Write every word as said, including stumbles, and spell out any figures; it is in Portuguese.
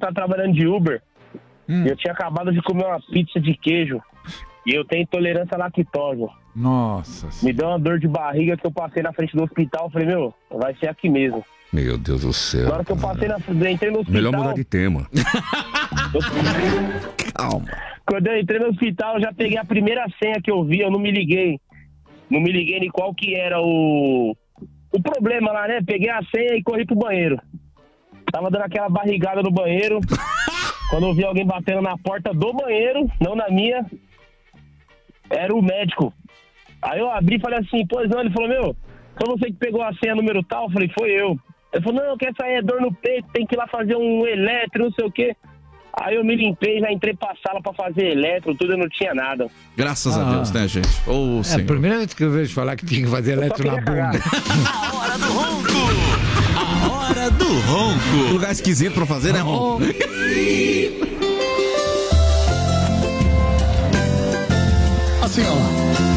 tava trabalhando de Uber. Hum. Eu tinha acabado de comer uma pizza de queijo. E eu tenho intolerância à lactose. Nossa. Me deu uma dor de barriga que eu passei na frente do hospital. Falei, meu, vai ser aqui mesmo. Meu Deus do céu. Na hora que eu passei na entrei no hospital... Melhor mudar de tema. Calma. Quando eu entrei no hospital, eu já peguei a primeira senha que eu vi, eu não me liguei. Não me liguei em qual que era o... O problema lá, né? Peguei a senha e corri pro banheiro. Tava dando aquela barrigada no banheiro. Quando eu vi alguém batendo na porta do banheiro, não na minha, era o médico. Aí eu abri e falei assim, pois não, ele falou, meu, foi você que pegou a senha número tal? Eu falei, foi eu. Ele falou, não, que essa aí é dor no peito, tem que ir lá fazer um eletro, não sei o quê. Aí eu me limpei, já entrei pra sala pra fazer eletro, tudo, eu não tinha nada. Graças Ah. a Deus, né, gente? Ô, É a primeira vez que eu vejo falar que tinha que fazer eletro na bunda. A hora do ronco. A hora do ronco. Lugar esquisito pra fazer, né, ronco? Assim, ó.